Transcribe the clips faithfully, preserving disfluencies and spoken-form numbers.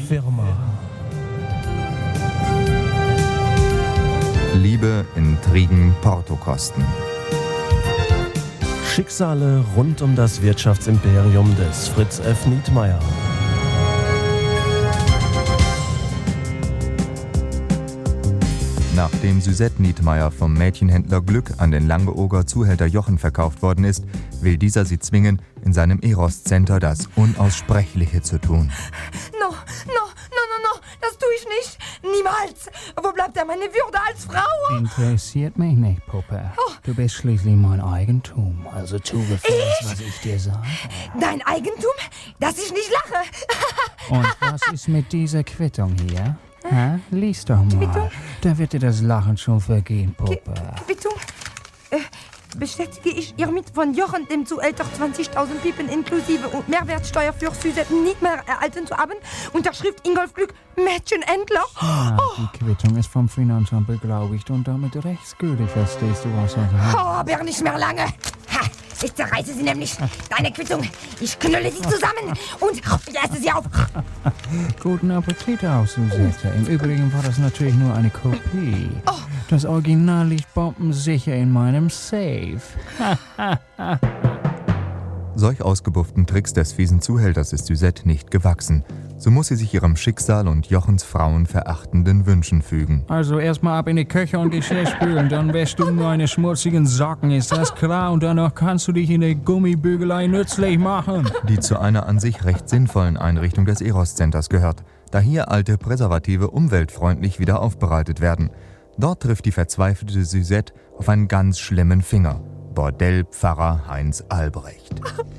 Firma. Liebe, Intrigen, Portokosten. Schicksale rund um das Wirtschaftsimperium des Fritz F. Nietmeyer. Nachdem Suzette Nietmeyer vom Mädchenhändler Glück an den Langeoger Zuhälter Jochen verkauft worden ist, will dieser sie zwingen, in seinem Eros-Center das Unaussprechliche zu tun. No, no, no, no, no, das tue ich nicht. Niemals. Wo bleibt da meine Würde als Frau? Interessiert mich nicht, Puppe. Oh. Du bist schließlich mein Eigentum. Also tu gefälligst, was ich dir sage. Dein Eigentum? Dass ich nicht lache. Und was ist mit dieser Quittung hier? Hä? Lies doch mal. Quittung? Da wird dir das Lachen schon vergehen, Puppe. Quittung? Äh, bestätige ich hiermit von Jochen dem Zuhälter zwanzigtausend Pipen inklusive und Mehrwertsteuer für Suzette Nietmeyer erhalten zu haben. Unterschrift Ingolf Glück, Mädchenhändler. Ah, Oh. die Quittung ist vom Finanzamt beglaubigt und damit rechtsgültig, verstehst du, was er sagt? Oh, aber nicht mehr lange. Ha, ich zerreiße sie nämlich. Deine Quittung. Ich knülle sie zusammen und ich esse sie auf. Guten Appetit auch, Suzette. Im Übrigen war das natürlich nur eine Kopie. Oh. Das Original liegt bombensicher in meinem Safe. Solch ausgebufften Tricks des fiesen Zuhälters ist Suzette nicht gewachsen. So muss sie sich ihrem Schicksal und Jochens frauenverachtenden Wünschen fügen. Also erstmal ab in die Küche und Geschirr spülen, dann wäschst du meine schmutzigen Socken, ist das klar? Und danach kannst du dich in der Gummibügelei nützlich machen. Die zu einer an sich recht sinnvollen Einrichtung des Eros-Centers gehört, da hier alte Präservative umweltfreundlich wieder aufbereitet werden. Dort trifft die verzweifelte Suzette auf einen ganz schlimmen Finger. Bordellpfarrer Heinz Albrecht.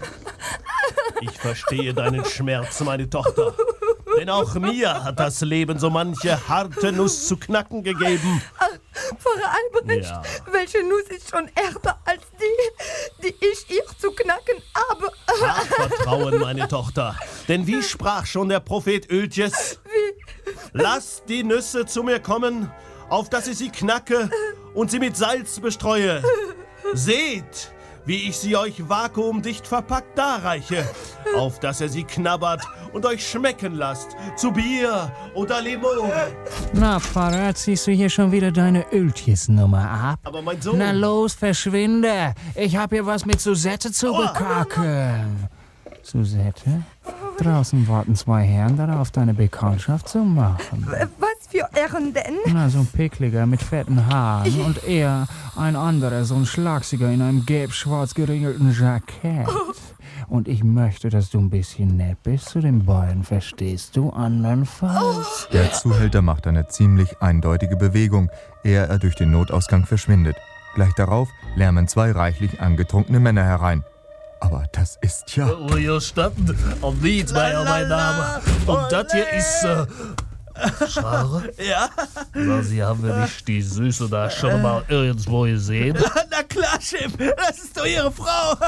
Ich verstehe deinen Schmerz, meine Tochter. Denn auch mir hat das Leben so manche harte Nuss zu knacken gegeben. Ach, Pfarrer Albrecht, Ja. welche Nuss ist schon härter als die, die ich ihr zu knacken habe? Hab Vertrauen, meine Tochter. Denn wie sprach schon der Prophet Öltjes? Lasst die Nüsse zu mir kommen, auf dass ich sie knacke und sie mit Salz bestreue. Seht, wie ich sie euch vakuumdicht verpackt darreiche, auf dass ihr sie knabbert und euch schmecken lasst, zu Bier oder Limon. Na, Pfarrer, ziehst du hier schon wieder deine Öltjes-Nummer ab? Aber mein Sohn... Na los, verschwinde! Ich hab hier was mit Suzette zu bekacken. Suzette, draußen warten zwei Herren darauf, deine Bekanntschaft zu machen. Was für Ehren denn? Na, so ein Pickliger mit fetten Haaren und er, ein anderer, so ein Schlagsiger in einem gelb-schwarz geringelten Jackett. Und ich möchte, dass du ein bisschen nett bist zu den beiden, verstehst du? Andernfalls... Der Zuhälter macht eine ziemlich eindeutige Bewegung, ehe er durch den Notausgang verschwindet. Gleich darauf lärmen zwei reichlich angetrunkene Männer herein. Aber das ist ja... Hier stand Nietmeyer, mein Name. Und das hier ist... Äh, Schare? Ja? Na, Sie haben ja nicht die Süße da schon mal irgendwo gesehen? Na klar, Chef, das ist doch Ihre Frau.